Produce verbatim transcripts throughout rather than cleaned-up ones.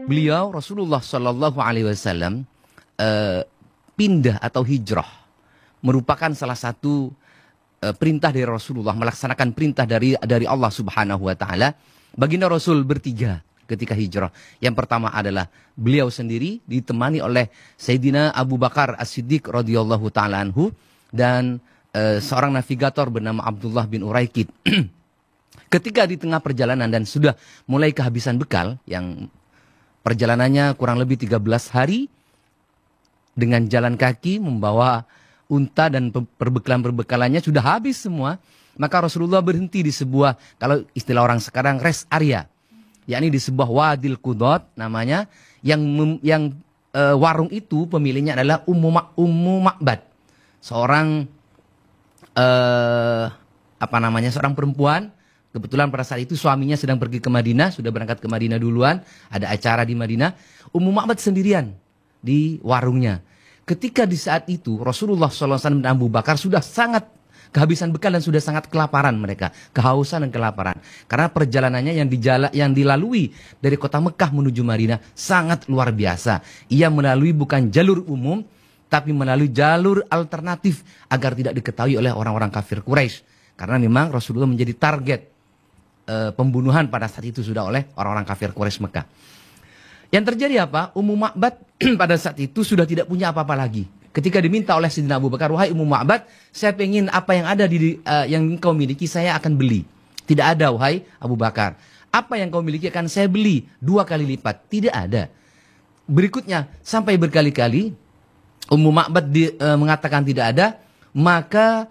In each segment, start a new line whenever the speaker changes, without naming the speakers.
beliau Rasulullah Shallallahu Alaihi Wasallam uh, pindah atau hijrah merupakan salah satu uh, perintah dari Rasulullah, melaksanakan perintah dari dari Allah Subhanahu Wa Taala. Baginda Rasul bertiga ketika hijrah. Yang pertama adalah beliau sendiri ditemani oleh Sayyidina Abu Bakar As-Siddiq radhiyallahu taala anhu dan uh, seorang navigator bernama Abdullah bin Uraikid. Ketika di tengah perjalanan dan sudah mulai kehabisan bekal, yang perjalanannya kurang lebih tiga belas hari dengan jalan kaki membawa unta dan perbekalan-perbekalannya sudah habis semua, maka Rasulullah berhenti di sebuah, kalau istilah orang sekarang, rest area, yakni di sebuah Wadil Qudot namanya, yang mem, yang e, warung itu pemiliknya adalah Ummu Ma, Ummu Ma'bad, seorang e, apa namanya seorang perempuan. Kebetulan pada saat itu suaminya sedang pergi ke Madinah, sudah berangkat ke Madinah duluan, ada acara di Madinah. Ummu Ma'bad sendirian di warungnya. Ketika di saat itu Rasulullah shallallahu alaihi wasallam dan Abu Bakar sudah sangat kehabisan bekal dan sudah sangat kelaparan mereka, kehausan dan kelaparan. Karena perjalanannya yang, dijala, yang dilalui dari kota Mekah menuju Madinah sangat luar biasa. Ia melalui bukan jalur umum, tapi melalui jalur alternatif agar tidak diketahui oleh orang-orang kafir Quraisy. Karena memang Rasulullah menjadi target pembunuhan pada saat itu sudah oleh orang-orang kafir Quraisy Mekah. Yang terjadi apa? Ummu Ma'bad pada saat itu sudah tidak punya apa-apa lagi. Ketika diminta oleh Sayyidina Abu Bakar, wahai Ummu Ma'bad, saya pengen apa yang ada di uh, yang kau miliki saya akan beli. Tidak ada, wahai Abu Bakar. Apa yang kau miliki akan saya beli dua kali lipat. Tidak ada. Berikutnya sampai berkali-kali Ummu Ma'bad di, uh, mengatakan tidak ada, maka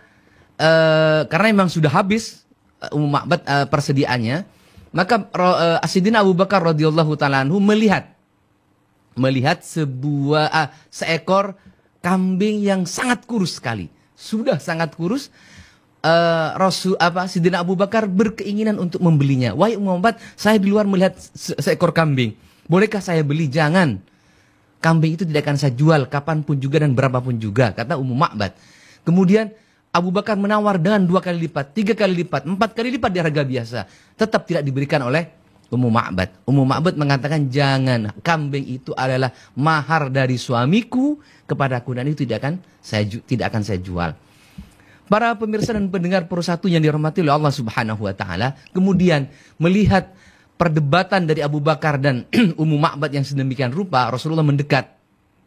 uh, karena memang sudah habis Ummu Ma'bad uh, persediaannya, maka uh, Sayyidina Abu Bakar radhiyallahu taala anhu melihat melihat sebuah uh, seekor kambing yang sangat kurus sekali, sudah sangat kurus. Uh, Rasul apa Sayyidina Abu Bakar berkeinginan untuk membelinya. Wahai Ummu Ma'bad, saya di luar melihat se seekor kambing, bolehkah saya beli? Jangan, kambing itu tidak akan saya jual kapanpun juga dan berapapun juga, kata Ummu Ma'bad. Kemudian Abu Bakar menawar dengan dua kali lipat, tiga kali lipat, empat kali lipat di harga biasa. Tetap tidak diberikan oleh Ummu Ma'bad. Ummu Ma'bad mengatakan jangan, kambing itu adalah mahar dari suamiku kepadaku dan itu tidak akan saya tidak akan saya jual. Para pemirsa dan pendengar Pro satu yang dirahmati oleh Allah Subhanahu Wa Taala, kemudian melihat perdebatan dari Abu Bakar dan Ummu Ma'bad yang sedemikian rupa, Rasulullah mendekat.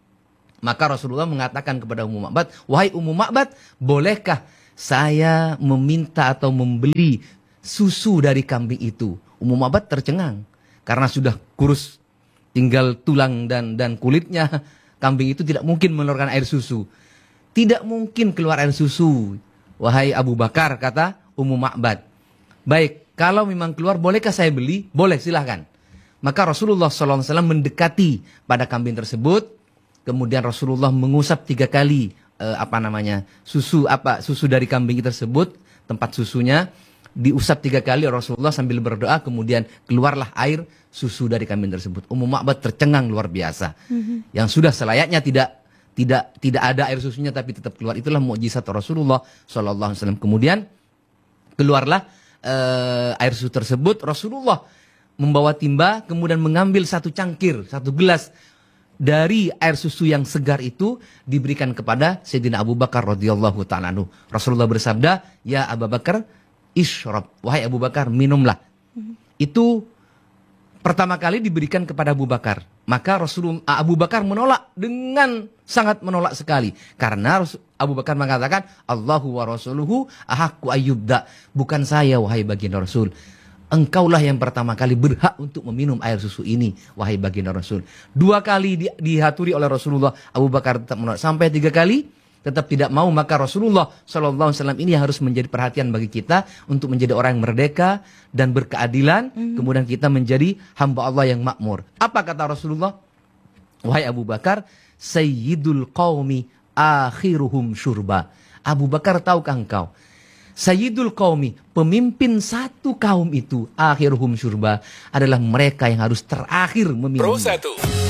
Maka Rasulullah mengatakan kepada Ummu Ma'bad, wahai Ummu Ma'bad, bolehkah saya meminta atau membeli susu dari kambing itu? Ummu Ma'bad tercengang karena sudah kurus, tinggal tulang dan dan kulitnya. Kambing itu tidak mungkin mengeluarkan air susu. Tidak mungkin keluar air susu, wahai Abu Bakar, kata Ummu Ma'bad. Baik, kalau memang keluar, bolehkah saya beli? Boleh, silahkan. Maka Rasulullah shallallahu alaihi wasallam mendekati pada kambing tersebut. Kemudian Rasulullah mengusap tiga kali eh, apa namanya susu apa susu dari kambing tersebut, tempat susunya diusap tiga kali Rasulullah sambil berdoa, kemudian keluarlah air susu dari kambing tersebut. Ummu Ma'bad tercengang luar biasa, mm-hmm. yang sudah selayaknya tidak tidak tidak ada air susunya tapi tetap keluar. Itulah mukjizat Rasulullah Shallallahu Alaihi Wasallam. Kemudian keluarlah eh, air susu tersebut. Rasulullah membawa timba, kemudian mengambil satu cangkir, satu gelas dari air susu yang segar itu diberikan kepada Sayyidina Abu Bakar radhiyallahu taala anhu. Rasulullah bersabda, "Ya Abu Bakar, ishrab." Wahai Abu Bakar, minumlah. Hmm. Itu pertama kali diberikan kepada Abu Bakar. Maka Rasulullah Abu Bakar menolak dengan sangat menolak sekali. Karena Abu Bakar mengatakan, "Allahu wa rasuluhu ahaqqu ayyubda." Bukan saya, wahai baginda Rasul. Engkaulah yang pertama kali berhak untuk meminum air susu ini, wahai baginda Rasul. Dua kali di, dihaturi oleh Rasulullah, Abu Bakar tetap menolak. Sampai tiga kali tetap tidak mau. Maka Rasulullah Shallallahu Alaihi Wasallam ini harus menjadi perhatian bagi kita untuk menjadi orang yang merdeka dan berkeadilan. Mm. Kemudian kita menjadi hamba Allah yang makmur. Apa kata Rasulullah? Wahai Abu Bakar, Sayyidul Qawmi akhiruhum syurba. Abu Bakar, tahukah engkau? Sayyidul Qaumi, pemimpin satu kaum itu, akhiruhum syurba, adalah mereka yang harus terakhir meminum. Pro satu.